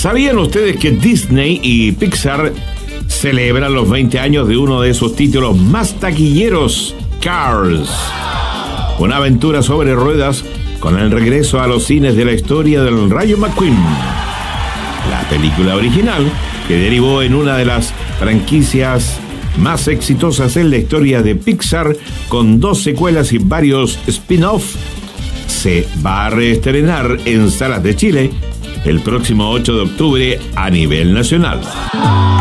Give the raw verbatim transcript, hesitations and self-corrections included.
¿Sabían ustedes que Disney y Pixar celebran los veinte años de uno de sus títulos más taquilleros, Cars? Una aventura sobre ruedas con el regreso a los cines de la historia del Rayo McQueen. La película original, que derivó en una de las franquicias más exitosas en la historia de Pixar, con dos secuelas y varios spin-off, se va a reestrenar en salas de Chile el próximo ocho de octubre a nivel nacional.